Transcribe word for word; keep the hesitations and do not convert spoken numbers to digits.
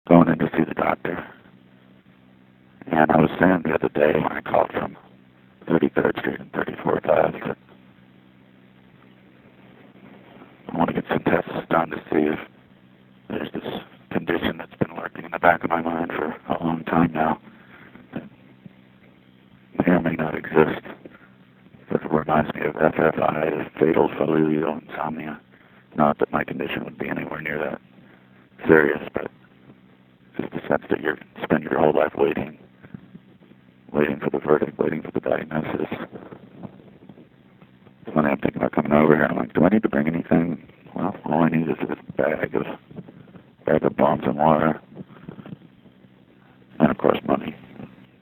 going in to see the doctor. And I was saying the other day when I called from thirty-third Street and thirty-fourth Ave that I want to get some tests done to see if there's this condition that's been lurking in the back of my mind for a long time now that may or may not exist. But it reminds me of F F I, fatal familial insomnia. Not that my condition would be anywhere near that serious, but just the sense that you spend your whole life waiting, waiting for the verdict, waiting for the diagnosis. It's funny, I'm thinking about coming over here. I'm like, do I need to bring anything? Well, all I need is this bag of